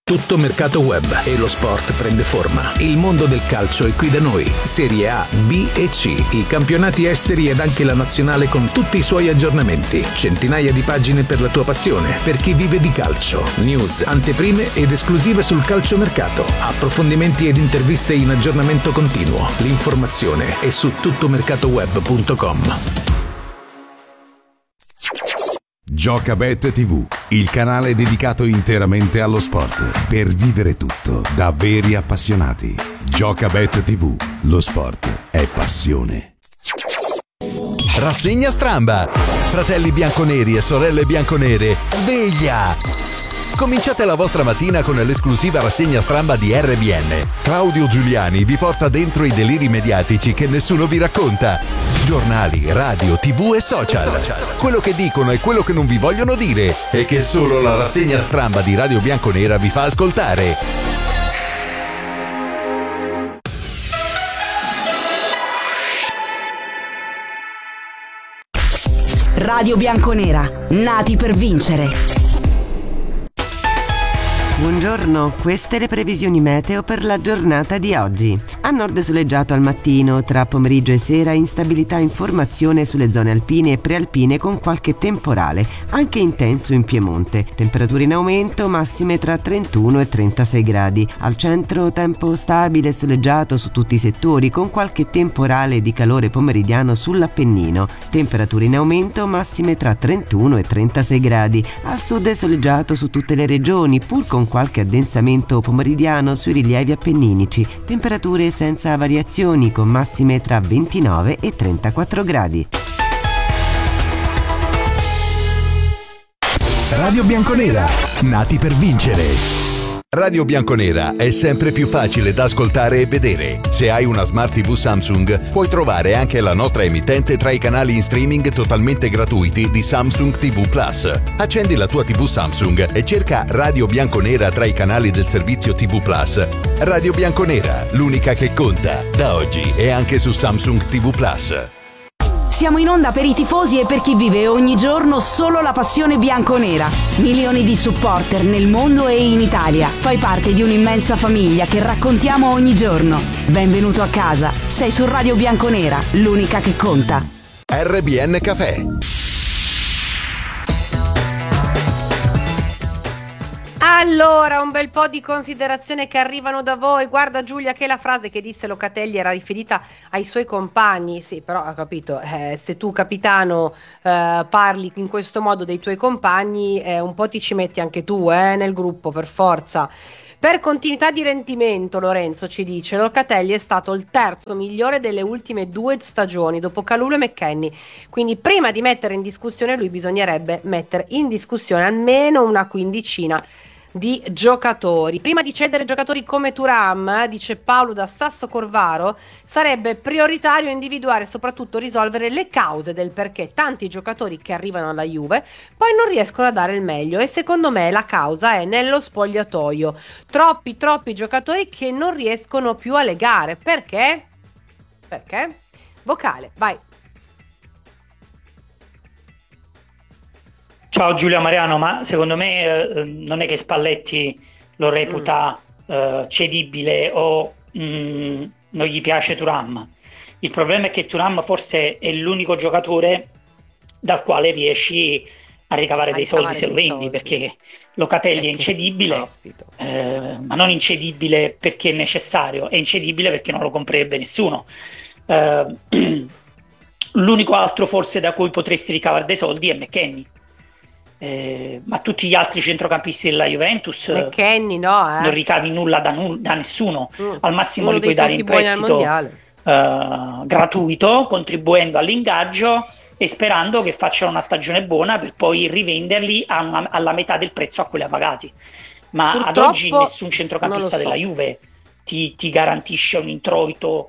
Tutto mercato web e lo sport prende forma. Il mondo del calcio è qui da noi. Serie A, B e C, i campionati esteri ed anche la nazionale con tutti i suoi aggiornamenti. Centinaia di pagine per la tua passione, per chi vive di calcio. News, anteprime ed esclusive sul calciomercato. Approfondimenti ed interviste in aggiornamento continuo. L'informazione è su tuttomercatoweb.com. Giocabet TV, il canale dedicato interamente allo sport, per vivere tutto da veri appassionati. Giocabet TV, lo sport è passione. Rassegna Stramba. Fratelli bianconeri e sorelle bianconere, sveglia! Cominciate la vostra mattina con l'esclusiva rassegna Stramba di RBN. Claudio Giuliani vi porta dentro i deliri mediatici che nessuno vi racconta. Giornali, radio, TV e social. Quello che dicono e quello che non vi vogliono dire e che solo la rassegna Stramba di Radio Bianconera vi fa ascoltare. Radio Bianconera, nati per vincere. Buongiorno, queste le previsioni meteo per la giornata di oggi. A nord soleggiato al mattino, tra pomeriggio e sera instabilità in formazione sulle zone alpine e prealpine con qualche temporale, anche intenso in Piemonte. Temperature in aumento, massime tra 31 e 36 gradi. Al centro tempo stabile e soleggiato su tutti i settori con qualche temporale di calore pomeridiano sull'Appennino. Temperature in aumento, massime tra 31 e 36 gradi. Al sud soleggiato su tutte le regioni, pur con qualche addensamento pomeridiano sui rilievi appenninici, temperature senza variazioni con massime tra 29 e 34 gradi. Radio Bianconera, nati per vincere. Radio Bianconera è sempre più facile da ascoltare e vedere. Se hai una Smart TV Samsung, puoi trovare anche la nostra emittente tra i canali in streaming totalmente gratuiti di Samsung TV Plus. Accendi la tua TV Samsung e cerca Radio Bianconera tra i canali del servizio TV Plus. Radio Bianconera, l'unica che conta. Da oggi è anche su Samsung TV Plus. Siamo in onda per i tifosi e per chi vive ogni giorno solo la passione bianconera. Milioni di supporter nel mondo e in Italia. Fai parte di un'immensa famiglia che raccontiamo ogni giorno. Benvenuto a casa. Sei su Radio Bianconera, l'unica che conta. RBN Café. Allora, un bel po' di considerazioni che arrivano da voi. Guarda Giulia che la frase che disse Locatelli era riferita ai suoi compagni. Sì, però ho capito, se tu capitano parli in questo modo dei tuoi compagni, un po' ti ci metti anche tu nel gruppo per forza. Per continuità di rendimento, Lorenzo ci dice, Locatelli è stato il terzo migliore delle ultime 2 stagioni dopo Kalulu e McKennie, quindi prima di mettere in discussione lui bisognerebbe mettere in discussione almeno una quindicina di giocatori. Prima di cedere giocatori come Thuram, dice Paolo da Sasso Corvaro, sarebbe prioritario individuare e soprattutto risolvere le cause del perché tanti giocatori che arrivano alla Juve poi non riescono a dare il meglio, e secondo me la causa è nello spogliatoio. Troppi giocatori che non riescono più a legare. Perché? Vocale, vai. Ciao Giulia Mariano, ma secondo me non è che Spalletti lo reputa cedibile o non gli piace Thuram. Il problema è che Thuram forse è l'unico giocatore dal quale riesci a ricavare dei soldi se lo vendi, perché Locatelli è incedibile, ma non incedibile perché è necessario, è incedibile perché non lo comprerebbe nessuno. L'unico altro forse da cui potresti ricavare dei soldi è McKennie. Ma tutti gli altri centrocampisti della Juventus McKennie non ricavi nulla da nessuno. Al massimo li puoi dare in prestito gratuito, contribuendo all'ingaggio e sperando che facciano una stagione buona per poi rivenderli alla metà del prezzo a cui li ha pagati. Ma purtroppo, ad oggi nessun centrocampista della Juve ti garantisce un introito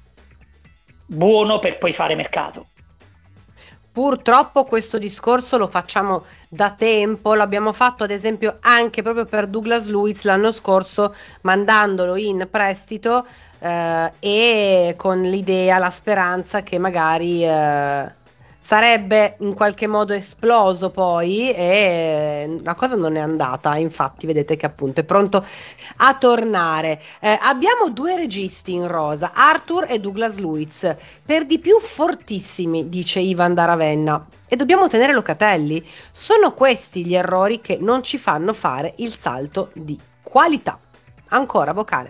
buono per poi fare mercato. Purtroppo questo discorso lo facciamo da tempo, l'abbiamo fatto ad esempio anche proprio per Douglas Luiz l'anno scorso, mandandolo in prestito e con l'idea, la speranza che magari sarebbe in qualche modo esploso poi, e la cosa non è andata. Infatti vedete che appunto è pronto a tornare. Abbiamo 2 registi in rosa, Arthur e Douglas Luiz, per di più fortissimi, dice Ivan da Ravenna, e dobbiamo tenere Locatelli. Sono questi gli errori che non ci fanno fare il salto di qualità. Ancora vocale.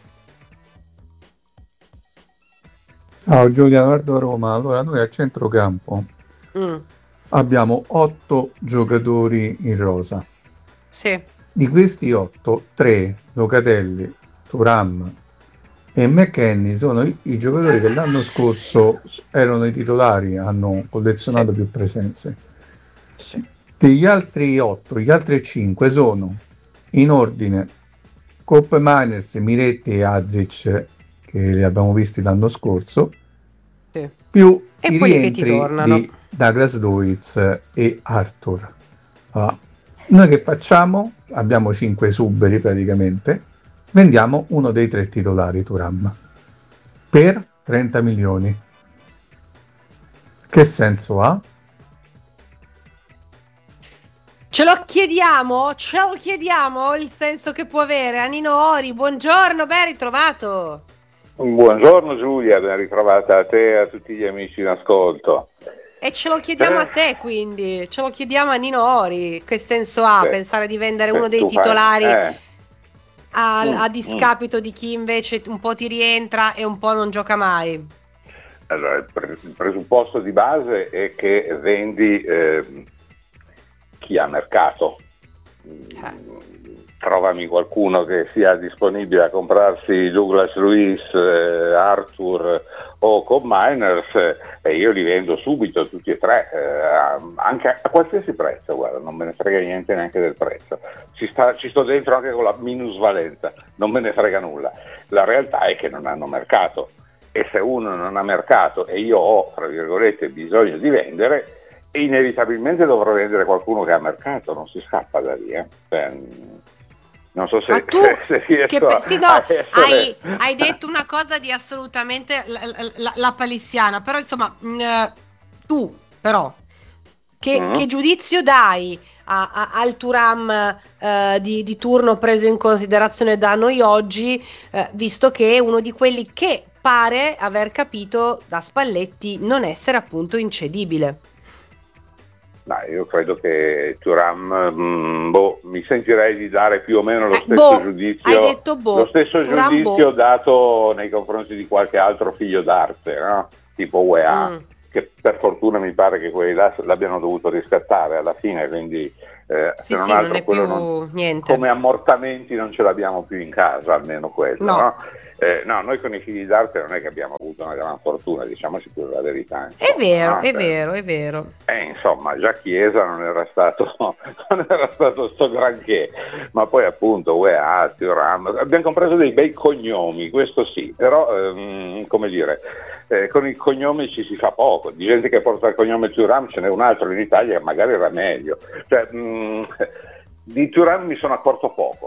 Ciao Giulia, Nardo Roma. Allora, noi a centrocampo abbiamo 8 giocatori in rosa. Sì. Di questi 8, 3, Locatelli, Thuram e McKennie, sono i giocatori che l'anno scorso erano i titolari, hanno collezionato più presenze. Sì. Degli altri 8, gli altri 5 sono in ordine Koopmeiners, Miretti e Azic, che li abbiamo visti l'anno scorso, Sì. più E i quelli che ti rientri tornano. di Douglas Luiz e Arthur. Allora, noi che facciamo? Abbiamo 5 esuberi praticamente, vendiamo uno dei 3 titolari, Thuram, per 30 milioni. Che senso ha? Ce lo chiediamo il senso che può avere. Anino Ori, buongiorno, ben ritrovato. Buongiorno Giulia, ben ritrovata a te e a tutti gli amici in ascolto. E ce lo chiediamo a te, quindi ce lo chiediamo a Nino Ori. Che senso ha pensare di vendere uno dei titolari a discapito di chi invece un po' ti rientra e un po' non gioca mai? Allora, il presupposto di base è che vendi chi ha mercato. Trovami qualcuno che sia disponibile a comprarsi Douglas Luiz, Arthur o Koopmeiners, e io li vendo subito tutti e 3, anche a qualsiasi prezzo, guarda, non me ne frega niente neanche del prezzo. Ci sto dentro anche con la minusvalenza, non me ne frega nulla. La realtà è che non hanno mercato, e se uno non ha mercato e io ho, tra virgolette, bisogno di vendere, inevitabilmente dovrò vendere qualcuno che ha mercato, non si scappa da lì. Non so se, ma tu se riesco hai detto una cosa di assolutamente la palissiana, però insomma tu però che giudizio dai al Thuram di turno preso in considerazione da noi oggi, visto che è uno di quelli che pare aver capito da Spalletti non essere appunto incedibile? No, io credo che Thuram, mi sentirei di dare più o meno lo stesso giudizio, hai detto lo stesso Thuram, giudizio dato nei confronti di qualche altro figlio d'arte, no? Tipo UEA, che per fortuna mi pare che quelli là l'abbiano dovuto riscattare alla fine, quindi se non altro non è quello più niente. Come ammortamenti non ce l'abbiamo più in casa, almeno quello, no? No, noi con i figli d'arte non è che abbiamo avuto una gran fortuna, diciamoci pure la verità. Insomma, è vero. Insomma, già Chiesa non era stato sto granché, ma poi appunto UEA, Thuram, abbiamo compreso dei bei cognomi, questo sì, però come dire, con il cognome ci si fa poco, di gente che porta il cognome Thuram ce n'è un altro in Italia che magari era meglio, cioè, di Thuram mi sono accorto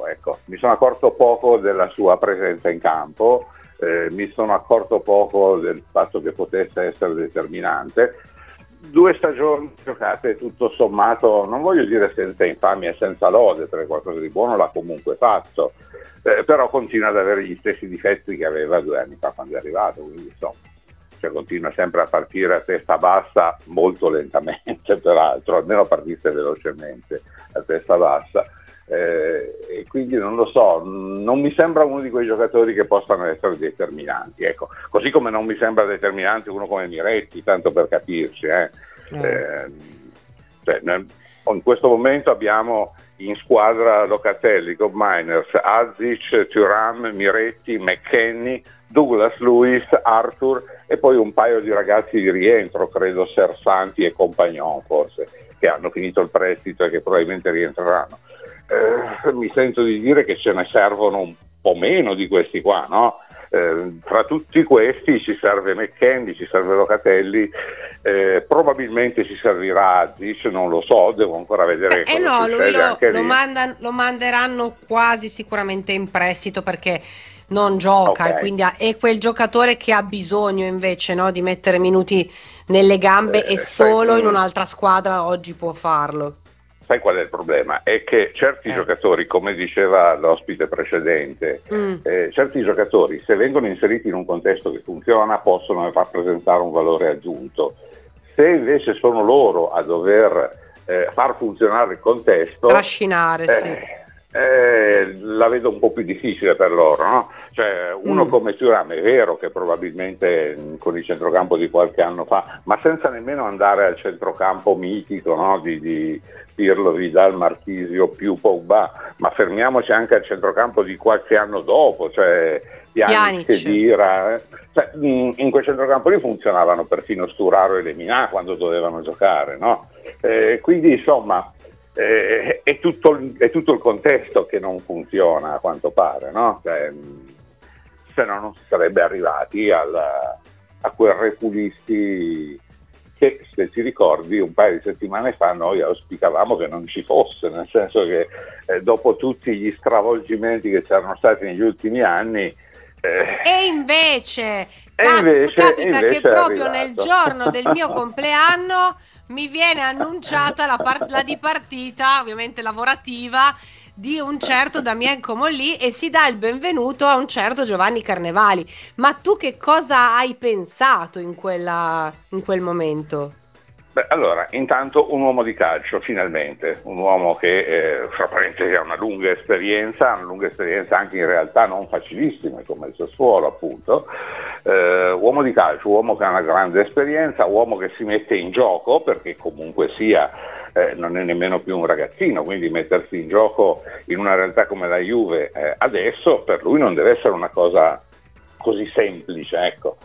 poco della sua presenza in campo, mi sono accorto poco del fatto che potesse essere determinante. 2 stagioni giocate tutto sommato, non voglio dire senza infamia e senza lode, perché qualcosa di buono l'ha comunque fatto, però continua ad avere gli stessi difetti che aveva 2 anni fa quando è arrivato, quindi insomma, continua sempre a partire a testa bassa, molto lentamente peraltro, almeno partisse velocemente a testa bassa, e quindi non lo so, non mi sembra uno di quei giocatori che possano essere determinanti, ecco, così come non mi sembra determinante uno come Miretti, tanto per capirci, cioè, in questo momento abbiamo in squadra Locatelli, Koopmeiners, Azic, Thuram, Miretti, McKennie, Douglas Luiz, Arthur e poi un paio di ragazzi di rientro, credo Sersanti e Compagnon forse, che hanno finito il prestito e che probabilmente rientreranno. Mi sento di dire che ce ne servono un po' meno di questi qua, no? Fra tutti questi ci serve McKennie, ci serve Locatelli, probabilmente ci servirà Azic, non lo so, devo ancora vedere cosa succede anche lì. Lo manderanno quasi sicuramente in prestito, perché non gioca, Ok. e quindi è quel giocatore che ha bisogno invece, no, di mettere minuti nelle gambe e solo in un'altra squadra oggi può farlo. Sai qual è il problema? È che certi giocatori, come diceva l'ospite precedente, certi giocatori, se vengono inseriti in un contesto che funziona, possono rappresentare un valore aggiunto. Se invece sono loro a dover far funzionare il contesto, Trascinare, sì. la vedo un po' più difficile per loro, no? Cioè, uno come Thuram è vero che probabilmente con il centrocampo di qualche anno fa, ma senza nemmeno andare al centrocampo mitico, no? di Pirlo, Vidal, Marchisio più Pogba, ma fermiamoci anche al centrocampo di qualche anno dopo, cioè Pjanic, Khedira, cioè, in quel centrocampo lì funzionavano perfino Sturaro e Lemina quando dovevano giocare, no? Quindi insomma è tutto il contesto che non funziona a quanto pare, no? Cioè, se no non si sarebbe arrivati a quel Repulisti che, se ti ricordi, un paio di settimane fa noi auspicavamo che non ci fosse, nel senso che dopo tutti gli stravolgimenti che c'erano stati negli ultimi anni, E invece invece che è proprio arrivato. nel giorno del mio compleanno mi viene annunciata la dipartita, ovviamente lavorativa, di un certo Damien Comolli e si dà il benvenuto a un certo Giovanni Carnevali. Ma tu che cosa hai pensato in quel momento? Beh, allora, intanto un uomo di calcio, finalmente, un uomo che fra parentesi ha una lunga esperienza anche in realtà non facilissime come il Sassuolo, appunto, uomo di calcio, uomo che ha una grande esperienza, uomo che si mette in gioco, perché comunque sia non è nemmeno più un ragazzino, quindi mettersi in gioco in una realtà come la Juve adesso per lui non deve essere una cosa così semplice, ecco.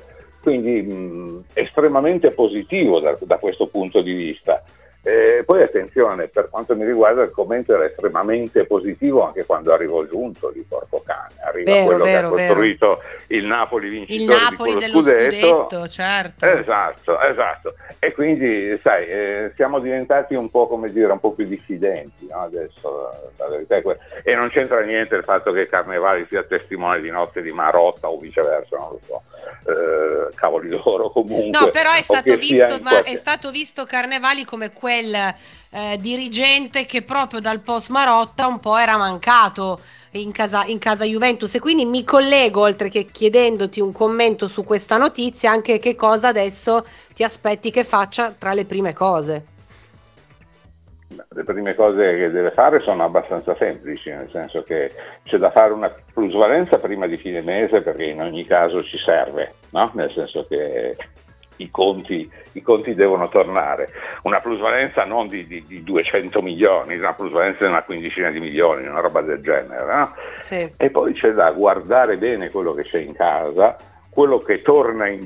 Quindi estremamente positivo da questo punto di vista. Poi attenzione, per quanto mi riguarda il commento era estremamente positivo anche quando arrivò giunto di Portocane, arriva quello che ha costruito il Napoli vincitore il Napoli di quello dello scudetto, certo. Esatto, e quindi sai, siamo diventati un po', come dire, un po' più diffidenti, no? Adesso la verità è quella. E non c'entra niente il fatto che Carnevali sia testimone di notte di Marotta o viceversa, non lo so, cavoli d'oro comunque. No, però è stato visto Carnevali come quel dirigente che proprio dal post Marotta un po' era mancato in casa Juventus, e quindi mi collego, oltre che chiedendoti un commento su questa notizia, anche che cosa adesso ti aspetti che faccia tra le prime cose. Le prime cose che deve fare sono abbastanza semplici, nel senso che c'è da fare una plusvalenza prima di fine mese, perché in ogni caso ci serve, no? Nel senso che i conti devono tornare. Una plusvalenza non di 200 milioni, una plusvalenza di una quindicina di milioni, una roba del genere, no? Sì. E poi c'è da guardare bene quello che c'è in casa, quello che torna in